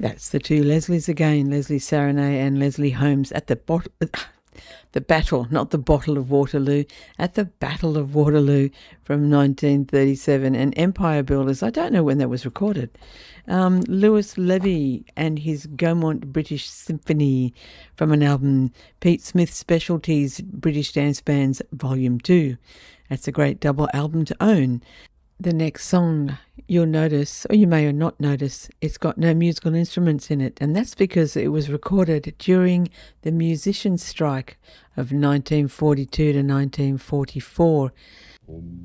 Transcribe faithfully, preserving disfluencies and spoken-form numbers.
That's the two Leslies again, Leslie Serenay and Leslie Holmes at the bot- the battle, not the bottle of Waterloo, at the Battle of Waterloo from nineteen thirty-seven. And Empire Builders, I don't know when that was recorded. Um, Lewis Levy and his Gaumont British Symphony from an album, Pete Smith Specialties British Dance Bands Volume two. That's a great double album to own. The next song, you'll notice, or you may or not notice, it's got no musical instruments in it, and that's because it was recorded during the musicians' strike of nineteen forty-two to nineteen forty-four.